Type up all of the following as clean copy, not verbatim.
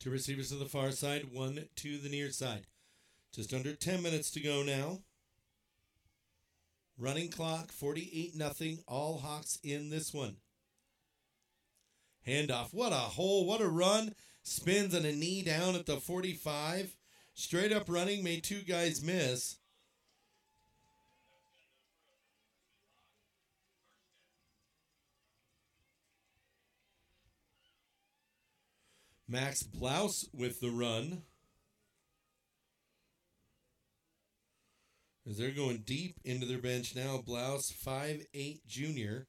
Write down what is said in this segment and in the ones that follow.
Two receivers to the far side, one to the near side. Just under 10 minutes to go now. Running clock, 48-0. All Hawks in this one. Handoff. What a hole. What a run. Spins on a knee down at the 45. Straight up running. Made two guys miss. Max Blouse with the run. As they're going deep into their bench now. Blouse, 5'8" junior.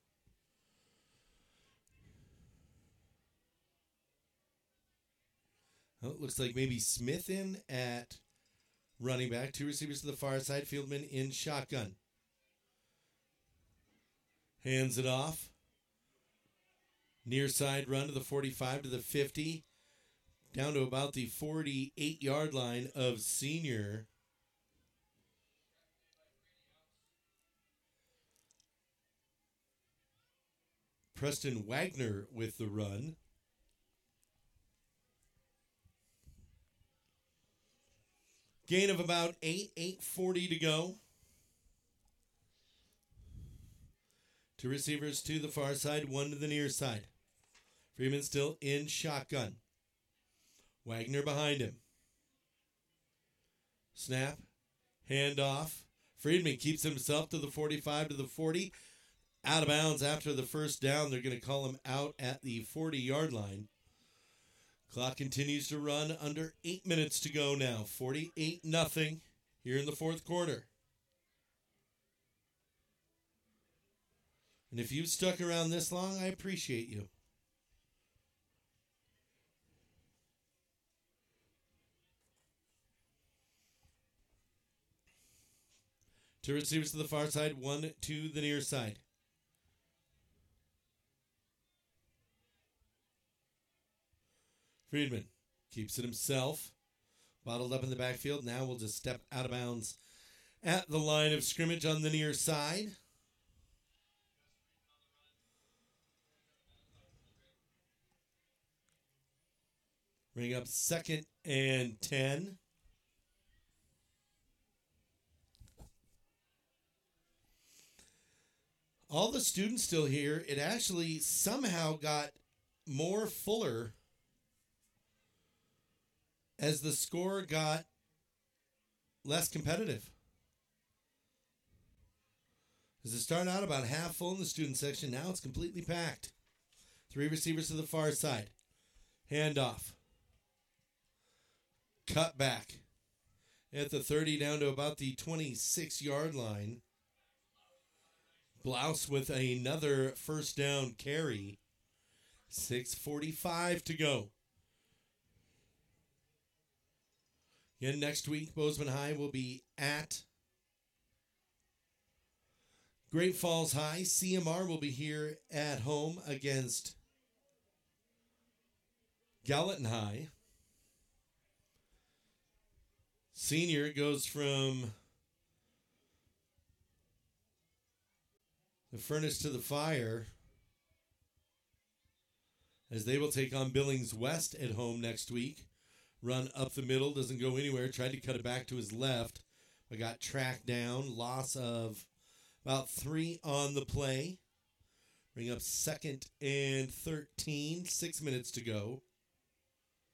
Oh, it looks like maybe Smith in at running back. Two receivers to the far side. Fieldman in shotgun. Hands it off. Near side run to the 45 to the 50. Down to about the 48-yard line of senior. Preston Wagner with the run. Gain of about 8:40 to go. Two receivers to the far side, one to the near side. Freeman still in shotgun. Wagner behind him. Snap. Handoff. Friedman keeps himself to the 45 to the 40. Out of bounds after the first down. They're going to call him out at the 40-yard line. Clock continues to run. Under 8 minutes to go now. 48-0 here in the fourth quarter. And if you've stuck around this long, I appreciate you. Two receivers to the far side, one to the near side. Friedman keeps it himself. Bottled up in the backfield. Now we'll just step out of bounds at the line of scrimmage on the near side. Bring up 2nd and 10. All the students still here. It actually somehow got more fuller as the score got less competitive. As it started out about half full in the student section, now it's completely packed. Three receivers to the far side. Handoff. Cut back at the 30 down to about the 26-yard line. Blouse with another first down carry. 6:45 to go. Again, next week, Bozeman High will be at Great Falls High. CMR will be here at home against Gallatin High. Senior goes from the furnace to the fire as they will take on Billings West at home next week. Run up the middle, doesn't go anywhere. Tried to cut it back to his left, but got tracked down. Loss of about 3 on the play. Bring up 2nd and 13. 6 minutes to go.